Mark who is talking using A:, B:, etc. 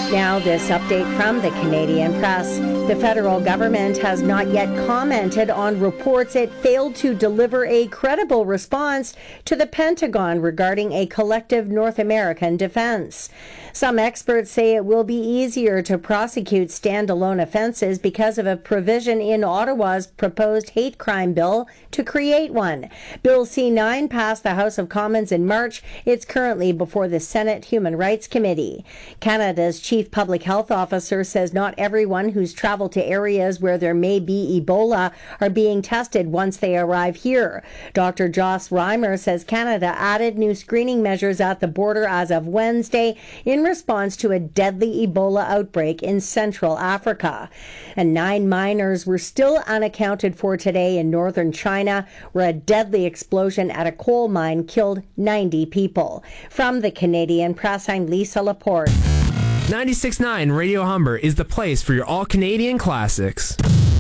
A: Now, this update from the Canadian Press. The federal government has not yet commented on reports it failed to deliver a credible response to the Pentagon regarding a collective North American defense. Some experts say it will be easier to prosecute standalone offenses because of a provision in Ottawa's proposed hate crime bill to create one. Bill C-9 passed the House of Commons in March. It's currently before the Senate Human Rights Committee. Canada's chief public health officer says not everyone who's traveled to areas where there may be Ebola are being tested once they arrive here. Dr. Joss Reimer says Canada added new screening measures at the border as of Wednesday in response to a deadly Ebola outbreak in Central Africa. And 9 miners were still unaccounted for today in northern China, where a deadly explosion at a coal mine killed 90 people. From the Canadian Press, I'm Lisa Laporte.
B: 96.9 Radio Humber is the place for your all-Canadian classics.